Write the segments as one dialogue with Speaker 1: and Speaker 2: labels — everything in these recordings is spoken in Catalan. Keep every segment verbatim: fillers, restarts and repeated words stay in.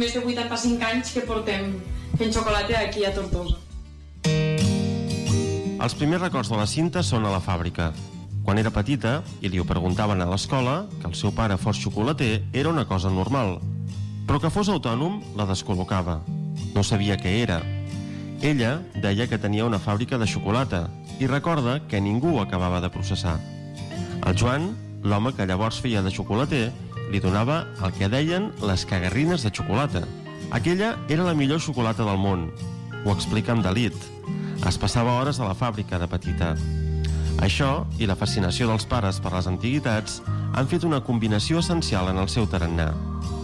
Speaker 1: més de vuitanta-cinc anys que portem fent xocolata aquí a Tortosa.
Speaker 2: Els primers records de la Cinta són a la fàbrica. Quan era petita i li ho preguntaven a l'escola, que el seu pare fos xocolater era una cosa normal, però que fos autònom la descol·locava. No sabia què era. Ella deia que tenia una fàbrica de xocolata i recorda que ningú acabava de processar. El Joan, l'home que llavors feia de xocolater, li donava el que deien les cagarrines de xocolata. Aquella era la millor xocolata del món. Ho explica amb delit. Es passava hores a la fàbrica de petita. Això i la fascinació dels pares per les antiguitats han fet una combinació essencial en el seu tarannà.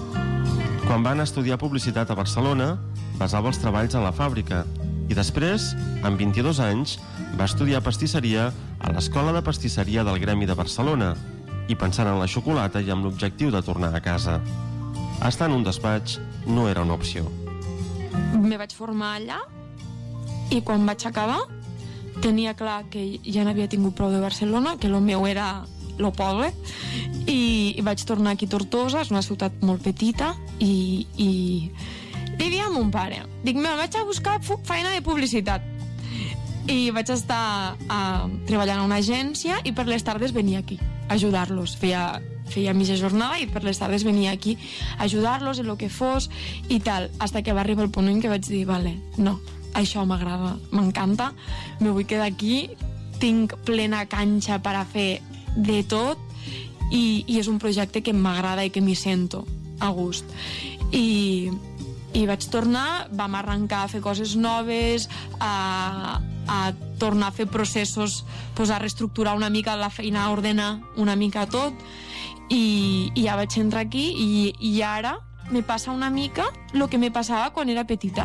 Speaker 2: Quan van estudiar publicitat a Barcelona, basava els treballs a la fàbrica i després, amb vint-i-dos anys, va estudiar pastisseria a l'Escola de Pastisseria del Gremi de Barcelona i pensant en la xocolata i amb l'objectiu de tornar a casa. Estar en un despatx no era una opció.
Speaker 3: Me vaig formar allà i quan vaig acabar tenia clar que ja n'havia tingut prou de Barcelona, que el meu era el poble, i, i vaig tornar aquí a Tortosa, és una ciutat molt petita, i, i vivia amb un pare. Dic, me vaig a buscar feina de publicitat. I vaig estar uh, treballant a una agència i per les tardes venia aquí a ajudar-los. Feia, feia mitja jornada i per les tardes venia aquí a ajudar-los en el que fos i tal, hasta que va arribar el punt en què vaig dir, vale, no, això m'agrada, m'encanta, me vull quedar aquí, tinc plena canxa per a fer de tot i, i és un projecte que m'agrada i que m'hi sento a gust. I, i vaig tornar, vam arrencar a fer coses noves, a, a tornar a fer processos, pues a reestructurar una mica la feina, a ordenar una mica tot i, i ja vaig entrar aquí i, i ara me passa una mica el que me passava quan era petita.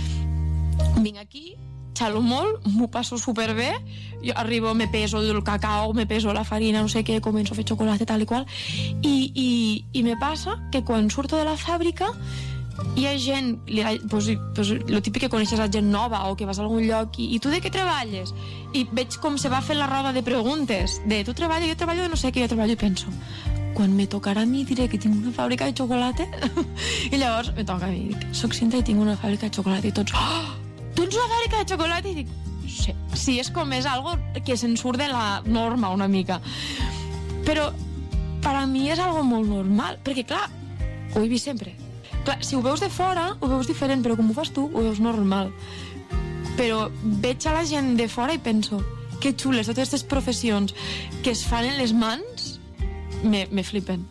Speaker 3: Vinc aquí, xalo molt, m'ho passo superbé, jo arribo, me peso el cacao, me peso la farina, no sé què, començo a fer xocolata, tal i qual, i, i, i me passa que quan surto de la fàbrica hi ha gent, pues, pues, lo típic que coneixes a gent nova o que vas a algun lloc i, i tu de què treballes? I veig com se va fer la roda de preguntes, de tu treballes, jo treballo de no sé què, jo treballo i penso, quan me tocarà a mi diré que tinc una fàbrica de xocolata i llavors me toca a mi, dic, soc Cinta i tinc una fàbrica de xocolata i tots, oh! Tu ets una fàbrica de xocolata? I dic, sí, sí, és com és algo que se'n surt de la norma una mica. Però per a mi és algo molt normal, perquè clar, ho he vist sempre. Clar, si ho veus de fora, ho veus diferent, però com ho fas tu, ho veus normal. Però veig a la gent de fora i penso, que xules, totes aquestes professions que es fan en les mans, me, me flipen.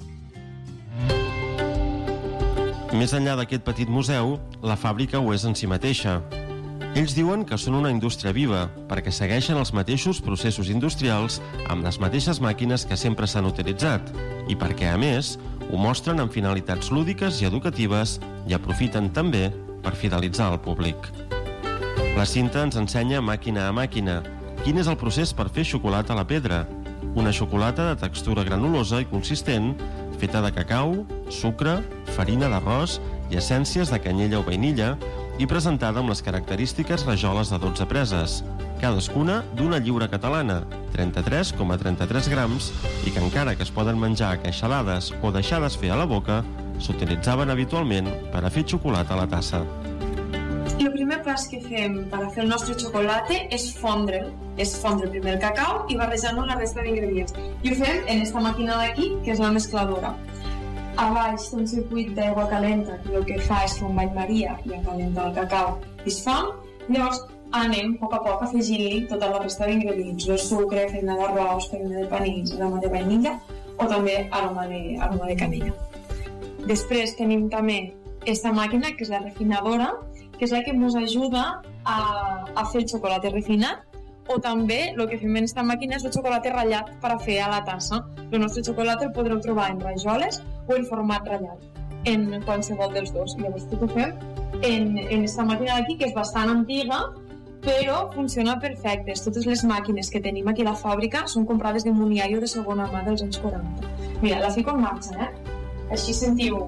Speaker 2: Més enllà d'aquest petit museu, la fàbrica ho és en si mateixa. Ells diuen que són una indústria viva, perquè segueixen els mateixos processos industrials amb les mateixes màquines que sempre s'han utilitzat, i perquè, a més, ho mostren amb finalitats lúdiques i educatives i aprofiten també per fidelitzar el públic. La Cinta ens ensenya màquina a màquina quin és el procés per fer xocolata a la pedra, una xocolata de textura granulosa i consistent, feta de cacau, sucre, farina d'arròs i essències de canyella o vainilla i presentada amb les característiques rajoles de dotze preses, cadascuna d'una lliura catalana, trenta-tres coma trenta-tres grams, i que encara que es poden menjar queixalades o deixades fer a la boca, s'utilitzaven habitualment per a fer xocolata a la tassa.
Speaker 1: El primer pas que fem per a fer el nostre xocolata és fondre'l. És fondre primer el cacau i barrejar-lo amb la resta d'ingredients. I ho fem en esta màquina d'aquí, que és la mescladora. A baix té un circuit d'aigua calenta que el que fa és fer un bany maria i acalenta el cacau i es fon. Llavors anem a poc a poc afegint-li tota la resta d'ingredients, el sucre, farina d'arròs, farina de panís, aroma de vainilla o també aroma de, aroma de canella. Després tenim també aquesta màquina que és la refinadora, que és la que ens ajuda a, a fer el xocolata refinat, o també el que fem en aquesta màquina és el xocolata ratllat per a fer a la tassa. El nostre xocolata el podreu trobar en rajoles o en format ratllat, en qualsevol dels dos. Llavors tot ho fem en aquesta màquina d'aquí, que és bastant antiga, però funciona perfecte. Totes les màquines que tenim aquí a la fàbrica són comprades de Muniaio de segona mà dels anys quaranta. Mira, la fico en marxa, eh? Així sentiu.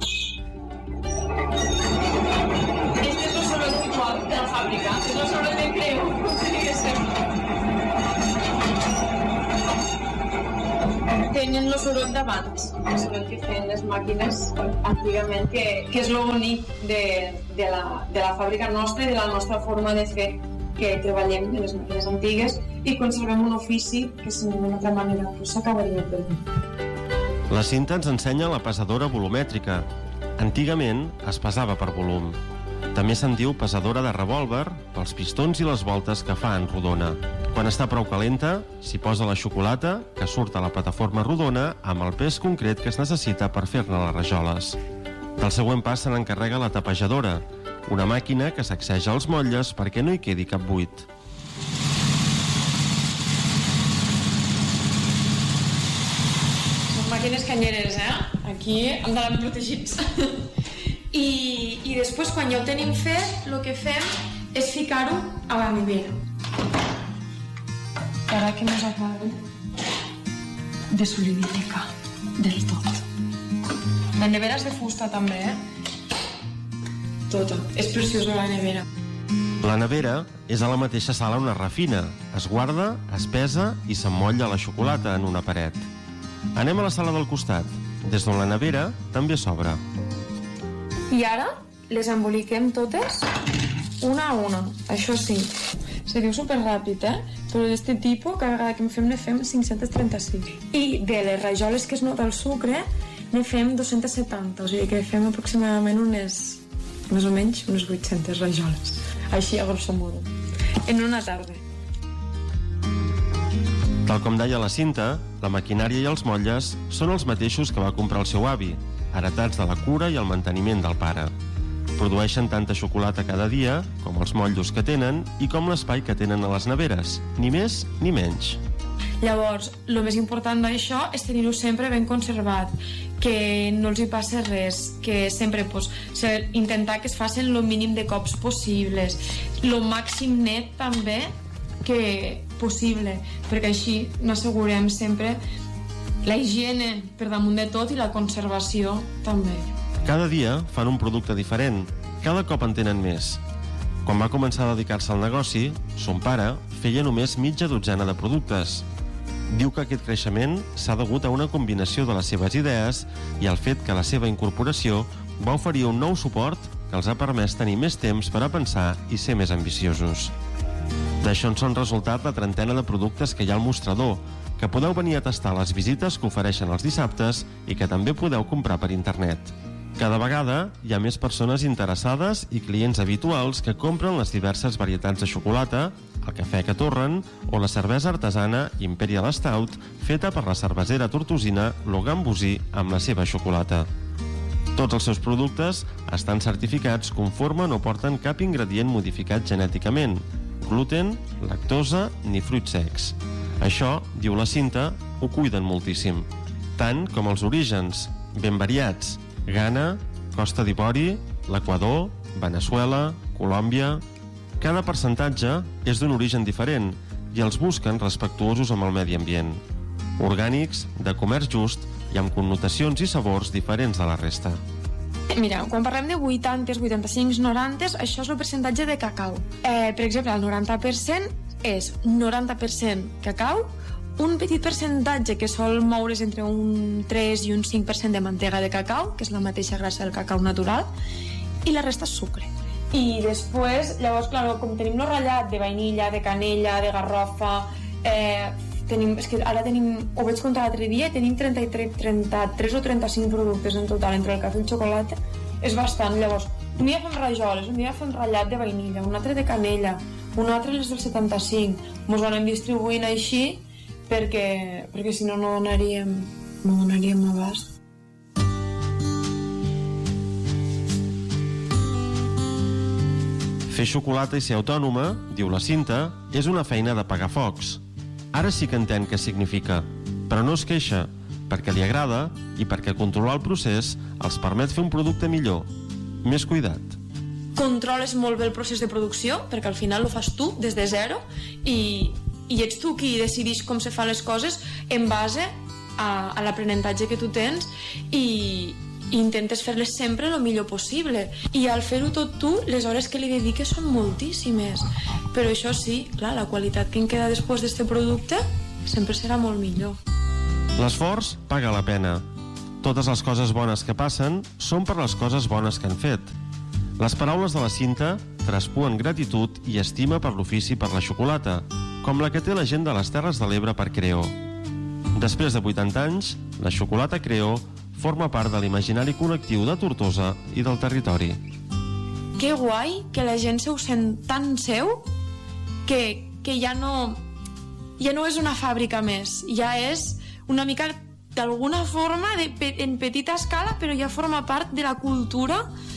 Speaker 1: Este és el soroll habitual de la fàbrica, és el soroll de creu, com se diguéssim. Tenen el soroll d'abans, el soroll que feien les màquines antigament, que, que és lo bonic de, de, la, de la fàbrica nostra i de la nostra forma de fer, que treballem en les màquines antigues i conservem un ofici que si d'una altra manera pues, s'acabaria perdent.
Speaker 2: La cinta ens ensenya la pesadora volumètrica. Antigament es pesava per volum. També se'n diu pesadora de revòlver pels pistons i les voltes que fa en rodona. Quan està prou calenta, s'hi posa la xocolata, que surt a la plataforma rodona amb el pes concret que es necessita per fer-ne les rajoles. Del següent pas se n'encarrega la tapejadora, una màquina que sacseja els motlles perquè no hi quedi cap buit.
Speaker 3: Són màquines canyeres, eh? Aquí hem d'anar protegits. I, I després, quan ja ho tenim fet, el que fem és ficar-ho a la nevera. Ara que ens acabem de solidificar del tot. La nevera és de fusta també, eh? Tota. És preciosa la nevera.
Speaker 2: La nevera és a la mateixa sala on es refina, es guarda, es pesa i s'emmotlla la xocolata en una paret. Anem a la sala del costat, des d'on la nevera també s'obre.
Speaker 3: I ara les emboliquem totes una a una, això sí. Se diu superràpid, eh? Però d'aquest tipus, cada vegada que en fem, ne fem cinc-cents trenta-cinc. I de les rajoles que es nota el sucre, ne fem dos-cents setanta, o sigui que fem aproximadament unes, més o menys, unes vuit-centes rajoles. Així, a grosso modo. En una tarda.
Speaker 2: Tal com deia la Cinta, la maquinària i els motlles són els mateixos que va comprar el seu avi, heretats de la cura i el manteniment del pare. Produeixen tanta xocolata cada dia com els motllos que tenen i com l'espai que tenen a les neveres, ni més ni menys.
Speaker 3: Llavors, el més important d'això és tenir-ho sempre ben conservat, que no els hi passi res, que sempre pues, intentar que es facin el mínim de cops possibles, el màxim net també que possible, perquè així n'assegurem sempre la higiene per damunt de tot i la conservació també.
Speaker 2: Cada dia fan un producte diferent, cada cop en tenen més. Quan va començar a dedicar-se al negoci, son pare feia només mitja dotzena de productes. Diu que aquest creixement s'ha degut a una combinació de les seves idees i al fet que la seva incorporació va oferir un nou suport que els ha permès tenir més temps per a pensar i ser més ambiciosos. D'això en són resultat la trentena de productes que hi ha al mostrador, que podeu venir a tastar a les visites que ofereixen els dissabtes i que també podeu comprar per internet. Cada vegada hi ha més persones interessades i clients habituals que compren les diverses varietats de xocolata, el cafè que torren o la cervesa artesana Imperial Stout feta per la cervesera tortosina Logan Bosí amb la seva xocolata. Tots els seus productes estan certificats conforme no porten cap ingredient modificat genèticament, gluten, lactosa ni fruits secs. Això, diu la Cinta, ho cuiden moltíssim. Tant com els orígens, ben variats: Ghana, Costa d'Ivori, l'Equador, Veneçuela, Colòmbia... Cada percentatge és d'un origen diferent i els busquen respectuosos amb el medi ambient. Orgànics, de comerç just i amb connotacions i sabors diferents de la resta.
Speaker 3: Mira, quan parlem de vuitanta, vuitanta-cinc, noranta, això és el percentatge de cacau. Eh, per exemple, el noranta per cent és noranta per cent cacau, un petit percentatge que sol moure's entre un tres i un cinc per cent de mantega de cacau, que és la mateixa grassa del cacau natural, i la resta és sucre. I després, llavors, clar, com tenim el ratllat de vainilla, de canella, de garrofa, eh, tenim, és que ara tenim, ho vaig comptar l'altre dia, tenim trenta-tres, trenta-tres o trenta-cinc productes en total entre el cafè i el xocolata, és bastant. Llavors, un dia fem rajoles, un dia fem ratllat de vainilla, un altre de canella, un altre les del setanta-cinc, mos ho anem distribuint així perquè, perquè si no no donaríem, no donaríem abast.
Speaker 2: Fer xocolata i ser autònoma, diu la Cinta, és una feina de pagar focs. Ara sí que entén què significa, però no es queixa, perquè li agrada i perquè controlar el procés els permet fer un producte millor, més cuidat.
Speaker 3: Controles molt bé el procés de producció, perquè al final ho fas tu des de zero i, i ets tu qui decideix com se fan les coses en base a, a l'aprenentatge que tu tens i, i intentes fer-les sempre el millor possible. I al fer-ho tot tu, les hores que li dediques són moltíssimes. Però això sí, clar, la qualitat que en queda després d'aquest producte sempre serà molt millor.
Speaker 2: L'esforç paga la pena. Totes les coses bones que passen són per les coses bones que han fet. Les paraules de la Cinta traspuen gratitud i estima per l'ofici per la xocolata, com la que té la gent de les Terres de l'Ebre per Creó. Després de vuitanta anys, la xocolata Creó forma part de l'imaginari col·lectiu de Tortosa i del territori.
Speaker 3: Que guai que la gent se ho sent tan seu que, que ja no ja no és una fàbrica més, ja és una mica d'alguna forma de, en petita escala, però ja forma part de la cultura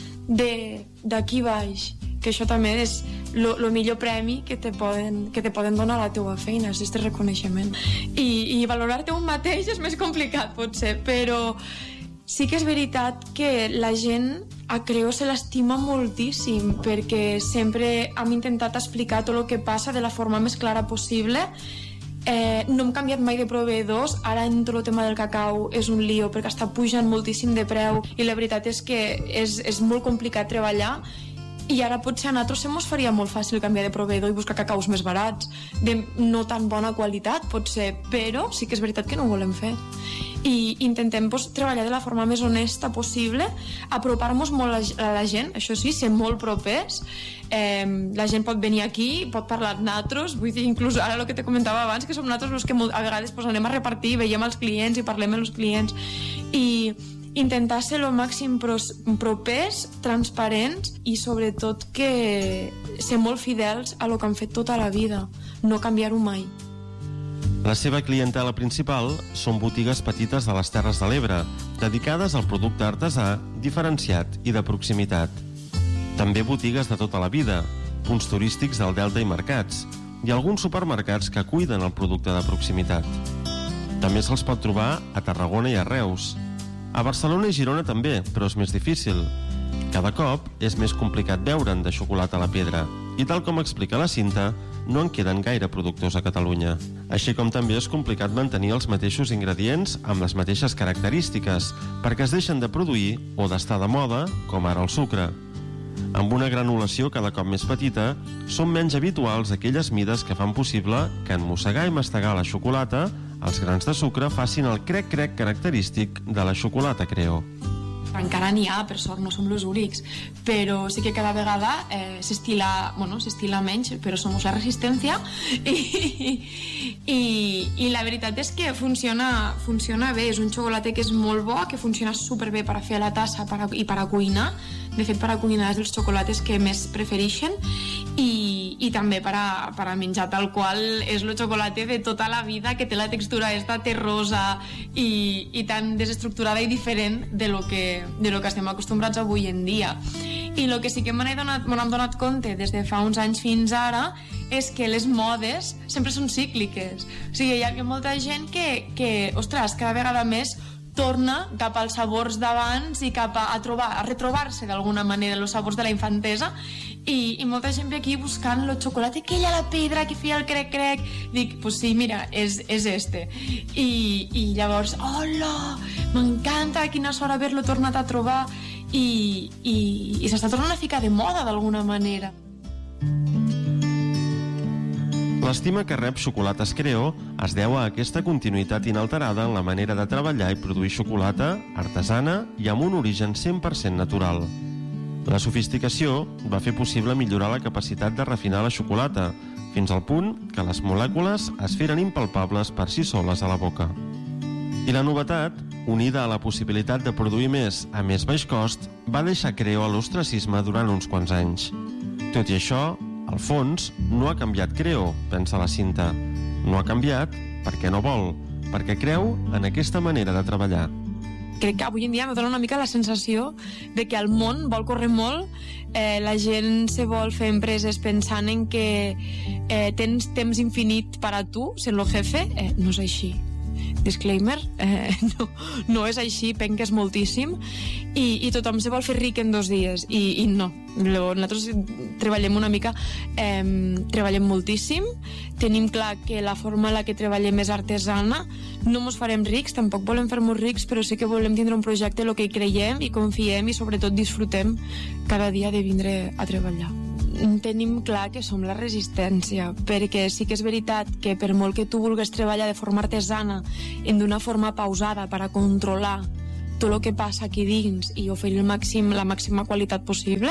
Speaker 3: d'aquí baix, que això també és el millor premi que te poden, que te poden donar a la teua feina, és aquest reconeixement. I, i valorar-te un mateix és més complicat, potser, però sí que és veritat que la gent a Creó se l'estima moltíssim, perquè sempre hem intentat explicar tot el que passa de la forma més clara possible. Eh, no hem canviat mai de proveïdors, ara en tot el tema del cacau és un lío perquè està pujant moltíssim de preu i la veritat és que és, és molt complicat treballar, i ara potser a nosaltres se mos faria molt fàcil canviar de proveïdor i buscar cacaus més barats, de no tan bona qualitat potser, però sí que és veritat que no ho volem fer i intentem pues, treballar de la forma més honesta possible, apropar-nos molt a la gent, això sí, ser molt propers. Eh, la gent pot venir aquí, pot parlar amb nosaltres, vull dir, inclús ara el que te comentava abans, que som nosaltres els que a vegades pues, anem a repartir, veiem els clients i parlem amb els clients, i intentar ser el màxim propers, transparents i sobretot que ser molt fidels a lo que han fet tota la vida, no canviar-ho mai.
Speaker 2: La seva clientela principal són botigues petites de les Terres de l'Ebre, dedicades al producte artesà, diferenciat i de proximitat. També botigues de tota la vida, punts turístics del Delta i mercats, i alguns supermercats que cuiden el producte de proximitat. També se'ls pot trobar a Tarragona i a Reus. A Barcelona i Girona també, però és més difícil. Cada cop és més complicat veure'n de xocolata a la pedra, i tal com explica la Cinta, no en queden gaire productors a Catalunya. Així com també és complicat mantenir els mateixos ingredients amb les mateixes característiques, perquè es deixen de produir o d'estar de moda, com ara el sucre. Amb una granulació cada cop més petita, són menys habituals aquelles mides que fan possible que en mossegar i mastegar la xocolata, els grans de sucre facin el crec-crec característic de la xocolata Creó.
Speaker 3: Encara n'hi ha, per sort, no som els únics, però sí que cada vegada eh, s'estila, bueno, s'estila menys, però som la resistència i, i, i la veritat és que funciona, funciona bé, és un xocolata que és molt bo, que funciona superbé per a fer la tassa per a, i per a cuinar. De fet, per a cuinar és dels xocolates que més prefereixen, i, i també per a, per a menjar, tal qual és el xocolata de tota la vida, que té la textura esta terrosa i, i tan desestructurada i diferent de lo que, de lo que estem acostumbrats avui en dia. I el que sí que m'he donat, m'hem donat compte des de fa uns anys fins ara és que les modes sempre són cícliques. O sigui, hi ha molta gent que, que ostres, cada vegada més torna cap als sabors d'abans i cap a, a, trobar, a retrobar-se d'alguna manera els sabors de la infantesa, i, i molta gent ve aquí buscant el xocolata que hi ha a la pedra, que feia el crec-crec. Dic, pues sí, mira, és, és este. I, i llavors, hola, m'encanta, quina sort haver-lo tornat a trobar, i, i, i s'està tornant a ficar de moda d'alguna manera.
Speaker 2: L'estima que rep Xocolates Creó es deu a aquesta continuïtat inalterada en la manera de treballar i produir xocolata artesana i amb un origen cent per cent natural. La sofisticació va fer possible millorar la capacitat de refinar la xocolata, fins al punt que les molècules es feren impalpables per si soles a la boca. I la novetat, unida a la possibilitat de produir més a més baix cost, va deixar Creó a l'ostracisme durant uns quants anys. Tot i això, al fons, no ha canviat Creó, pensa la Cinta. No ha canviat perquè no vol, perquè creu en aquesta manera de treballar.
Speaker 3: Crec que avui en dia me dona una mica la sensació de que el món vol córrer molt, eh, la gent se vol fer empreses pensant en que eh, tens temps infinit per a tu, sent el jefe. Eh, no és així. Disclaimer, eh, no, no és així, penques moltíssim, i, i tothom se vol fer ric en dos dies, i, i no. Llavors, nosaltres treballem una mica, eh, treballem moltíssim, tenim clar que la forma en la que treballem és artesana, no mos farem rics, tampoc volem fer-nos rics, però sí que volem tindre un projecte en el que hi creiem i confiem i sobretot disfrutem cada dia de vindre a treballar. tenim clar que som la resistència, perquè sí que és veritat que per molt que tu vulguis treballar de forma artesana en d'una forma pausada per a controlar tot el que passa aquí dins i oferir el màxim, la màxima qualitat possible,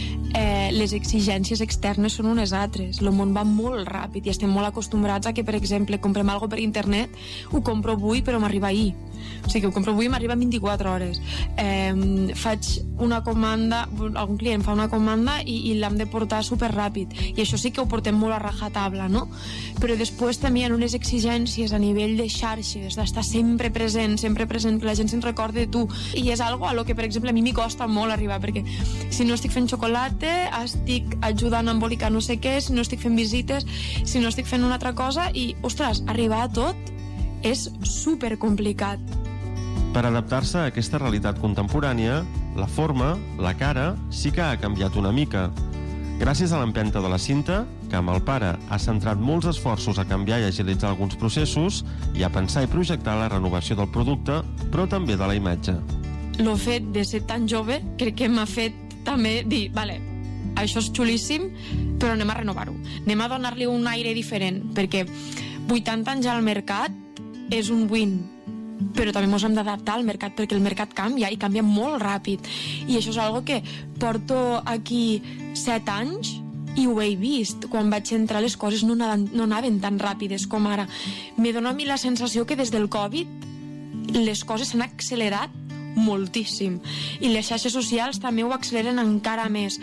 Speaker 3: eh, les exigències externes són unes altres. El món va molt ràpid i estem molt acostumbrats a que, per exemple, comprem alguna per internet, ho compro avui però m'arriba ahir. O sigui, ho compro avui i m'arriba en vint-i-quatre hores. Eh, faig una comanda, algun client fa una comanda i, i l'hem de portar superràpid. I això sí que ho portem molt a rajatabla, no? Però després també hi ha unes exigències a nivell de xarxes, d'estar sempre present, sempre present, que la gent se'n recordi de tu. I és algo a lo que, per exemple, a mi m'hi costa molt arribar, perquè si no estic fent xocolata, estic ajudant a embolicar no sé què, si no estic fent visites, si no estic fent una altra cosa, i, ostres, arribar a tot és supercomplicat.
Speaker 2: Per adaptar-se a aquesta realitat contemporània, la forma, la cara, sí que ha canviat una mica. Gràcies a l'empenta de la Cinta, que amb el pare ha centrat molts esforços a canviar i agilitzar alguns processos i a pensar i projectar la renovació del producte, però també de la imatge.
Speaker 3: El fet de ser tan jove crec que m'ha fet també dir, vale, això és xulíssim, però anem a renovar-ho. Anem a donar-li un aire diferent, perquè vuitanta anys al mercat és un win, però també ens hem d'adaptar al mercat, perquè el mercat canvia i canvia molt ràpid, i això és algo que porto aquí set anys i ho he vist. Quan vaig entrar les coses no anaven, no anaven tan ràpides com ara. Me dona a mi la sensació que des del Covid les coses s'han accelerat moltíssim, i les xarxes socials també ho acceleren encara més,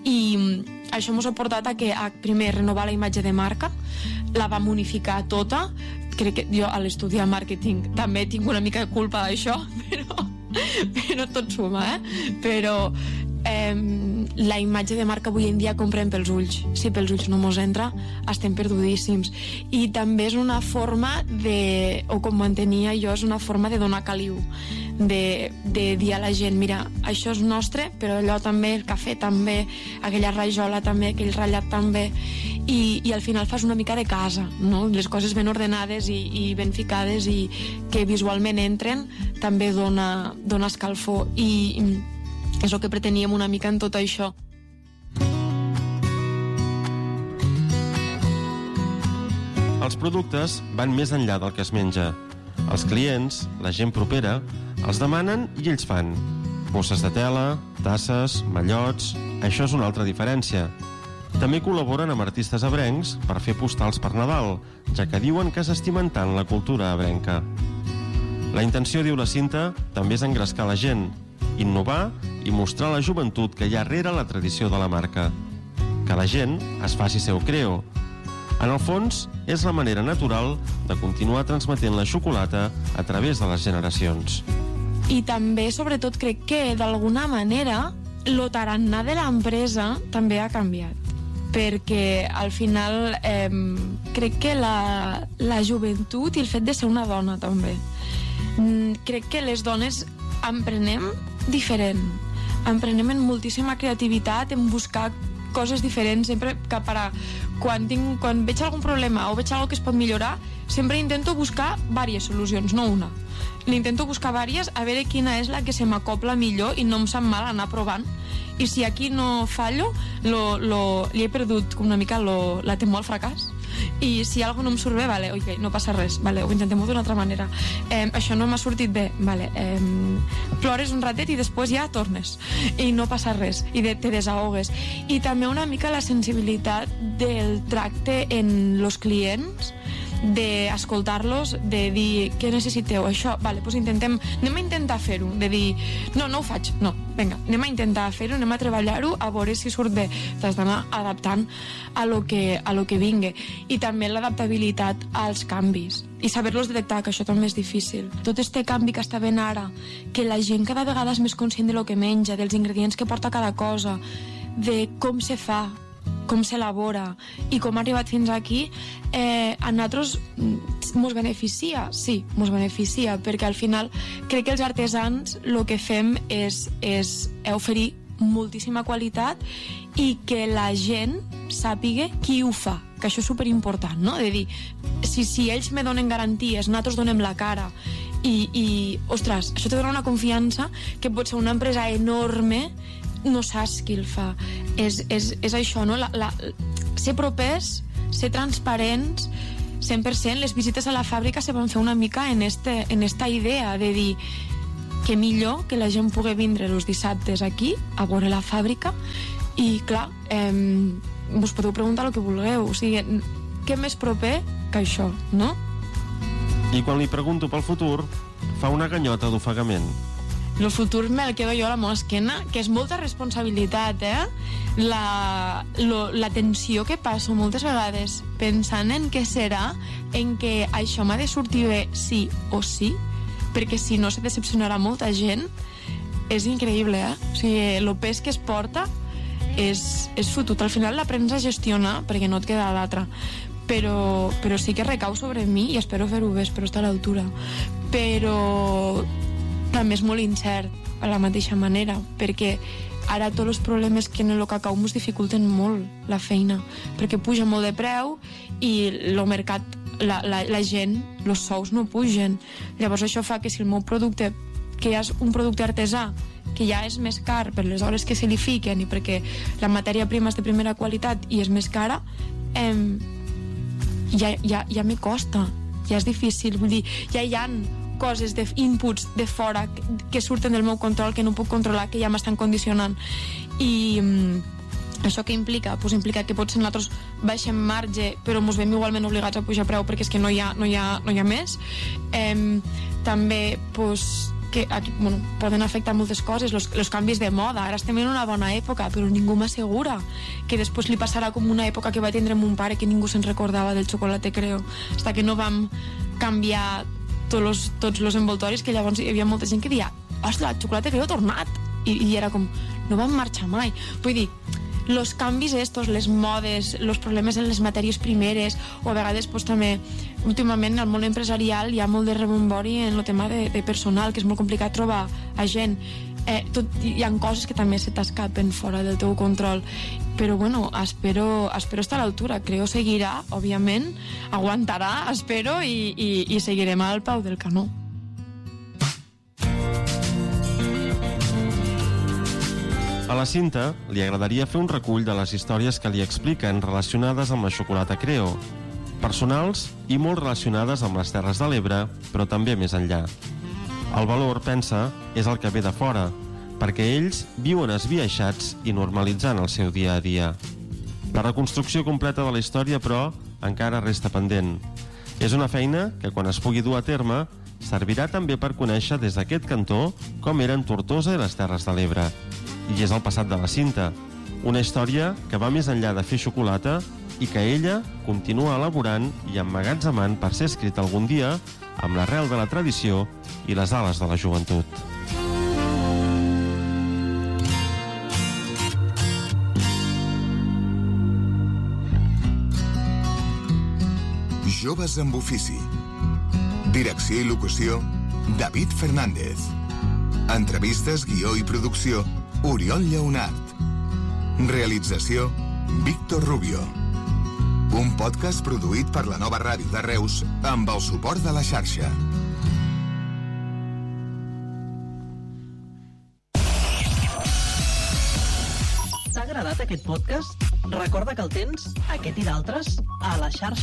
Speaker 3: i això ens ha portat a que a, primer, renovar la imatge de marca, la vam unificar tota. Crec que jo a l'estudiar màrqueting també tinc una mica de culpa d'això, però, però tot suma, eh? Però eh, la imatge de marca avui en dia comprem pels ulls. Si pels ulls no mos entra, estem perdudíssims. I també és una forma de, o com mantenia jo, és una forma de donar caliu, de, de dir a la gent, mira, això és nostre, però allò també, el cafè també, aquella rajola també, aquell ratllat també, i, i al final fas una mica de casa, no? Les coses ben ordenades i, i ben ficades i que visualment entren també dona, dona escalfor, i és el que preteníem una mica en tot això.
Speaker 2: Els productes van més enllà del que es menja. Els clients, la gent propera, els demanen i ells fan. Bosses de tela, tasses, mallots... Això és una altra diferència. També col·laboren amb artistes ebrencs per fer postals per Nadal, ja que diuen que s'estimen tant la cultura ebrenca. La intenció, diu la Cinta, també és engrescar la gent, innovar i mostrar la joventut que hi ha rere la tradició de la marca. Que la gent es faci seu creo. En el fons, és la manera natural de continuar transmetent la xocolata a través de les generacions.
Speaker 3: I també, sobretot, crec que d'alguna manera lo tarannà de l'empresa també ha canviat, perquè al final eh, crec que la, la joventut i el fet de ser una dona també, mm, crec que les dones emprenem diferent, emprenem en moltíssima creativitat, en buscar coses diferents, sempre que per a quan, tinc, quan veig algun problema o veig alguna que es pot millorar, sempre intento buscar diverses solucions, no una. L'intento buscar diverses, a veure quina és la que se m'acopla millor i no em sap mal anar provant. I si aquí no fallo, lo, lo, li he perdut una mica lo, la temor al fracàs. I si alguna no em surt bé, vale, okay, no passa res, vale, ho intentem d'una altra manera. Eh, això no m'ha sortit bé, vale, eh, plores un ratet i després ja tornes i no passa res, i de, te desahogues. I també una mica la sensibilitat del tracte en los clients, d'escoltar-los, de dir què necessiteu, això, vale, doncs intentem, anem a intentar fer-ho, de dir, no, no ho faig, no, vinga, anem a intentar fer-ho, anem a treballar-ho, a veure si surt bé. T'has d'anar adaptant a lo que, a lo que vingui. I també l'adaptabilitat als canvis i saber-los detectar, que això també és difícil. Tot este canvi que està ben ara, que la gent cada vegada és més conscient de lo que menja, dels ingredients que porta cada cosa, de com se fa, com s'elabora i com ha arribat fins aquí, eh, a nosaltres mos beneficia, sí, mos beneficia, perquè al final crec que els artesans el que fem és, és oferir moltíssima qualitat i que la gent sàpiga qui ho fa, que això és superimportant, no? De dir, si, si ells me donen garanties, nosaltres donem la cara i, i ostres, això te dona una confiança que pot ser una empresa enorme, no saps qui el fa. és, és, és això, no? La, la, ser propers, ser transparents, cent per cent. Les visites a la fàbrica se van fer una mica en, este, en esta idea de dir que millor que la gent pugui vindre els dissabtes aquí a veure la fàbrica i, clar, eh, us podeu preguntar el que vulgueu. O sigui, què més proper que això, no?
Speaker 2: I quan li pregunto pel futur, fa una ganyota d'ofegament.
Speaker 3: El futur me'l quedo jo a la meva esquena, que és molta responsabilitat, eh? La, lo, la tensió que passo moltes vegades pensant en què serà, en què això m'ha de sortir bé sí o sí, perquè si no se decepcionarà molta gent. És increïble, eh? O sigui, el pes que es porta és, és fotut. Al final l'aprens a gestionar perquè no et queda l'altra. Però, però sí que recau sobre mi i espero fer-ho bé, espero estar a l'altura. Però també és molt incert a la mateixa manera, perquè ara tots els problemes que en el cacau ens dificulten molt la feina, perquè puja molt de preu i el mercat, la, la, la gent, els sous no pugen. Llavors això fa que si el meu producte, que ja és un producte artesà, que ja és més car per les hores que se li fiquen i perquè la matèria prima és de primera qualitat i és més cara, eh, ja, ja, ja me costa, ja és difícil. Vull dir, ja hi ha coses, de inputs de fora que, que surten del meu control, que no puc controlar, que ja m'estan condicionant. I um, això què implica? Pues implica que potser nosaltres baixem marge, però ens veiem igualment obligats a pujar preu perquè és que no hi ha, no hi ha, no hi ha més. Eh, també, pues, que aquí, bueno, poden afectar moltes coses, els, els canvis de moda. Ara estem en una bona època, però ningú m'assegura que després li passarà com una època que va tindre mon pare, que ningú se'n recordava del xocolate Creo, fins que no vam canviar tots los, tots los envoltoris, que llavors hi havia molta gent que deia, ostres, el xocolate Creo ha tornat, I, i era com, no vam marxar mai. Vull dir, los canvis estos, les modes, los problemes en les matèries primeres, o a vegades pues, també últimament al món empresarial hi ha molt de rebombori en el tema de, de personal, que és molt complicat trobar a gent. Eh, tot, hi ha coses que també se t'escapen fora del teu control, però bueno, espero, espero estar a l'altura. Creo seguirà, òbviament, aguantarà, espero, i, i, i seguirem al peu del canó.
Speaker 2: A la Cinta li agradaria fer un recull de les històries que li expliquen relacionades amb la xocolata Creo, personals i molt relacionades amb les Terres de l'Ebre, però també més enllà. El valor, pensa, és el que ve de fora, perquè ells viuen esbiaixats i normalitzant el seu dia a dia. La reconstrucció completa de la història, però, encara resta pendent. És una feina que, quan es pugui dur a terme, servirà també per conèixer des d'aquest cantó com eren Tortosa i les Terres de l'Ebre. I és el passat de la Cinta, una història que va més enllà de fer xocolata i que ella continua elaborant i emmagatzemant per ser escrita algun dia amb l'arrel de la tradició i les ales de la joventut.
Speaker 4: Joves amb ofici. Direcció i locució, David Fernández. Entrevistes, guió i producció, Oriol Lleonart. Realització, Víctor Rubio. Un podcast produït per la Nova Ràdio de Reus amb el suport de la xarxa.
Speaker 5: T'ha agradat aquest podcast? Recorda que el tens, aquest i d'altres, a la xarxa.